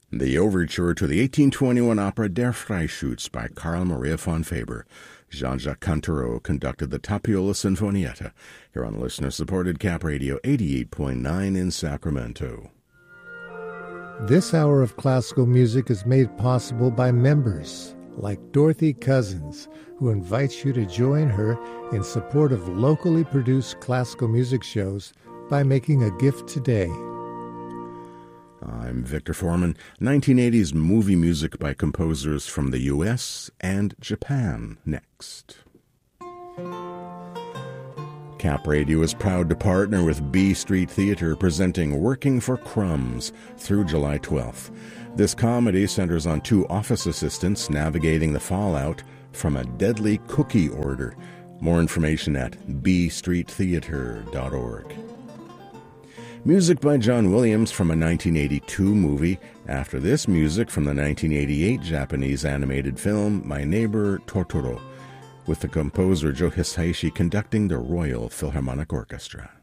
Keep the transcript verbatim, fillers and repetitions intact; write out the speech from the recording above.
The overture to the eighteen twenty-one opera Der Freischütz by Carl Maria von Faber. Jean-Jacques Cantereau conducted the Tapiola Sinfonietta, here on listener-supported Cap Radio eighty-eight point nine in Sacramento. This hour of classical music is made possible by members like Dorothy Cousins, who invites you to join her in support of locally produced classical music shows by making a gift today. I'm Victor Foreman. nineteen eighties movie music by composers from the U S and Japan next. Cap Radio is proud to partner with B Street Theater, presenting Working for Crumbs through July twelfth. This comedy centers on two office assistants navigating the fallout from a deadly cookie order. More information at b street theater dot org. Music by John Williams from a nineteen eighty-two movie. After this, music from the nineteen eighty-eight Japanese animated film My Neighbor Totoro, with the composer Joe Hisaishi conducting the Royal Philharmonic Orchestra.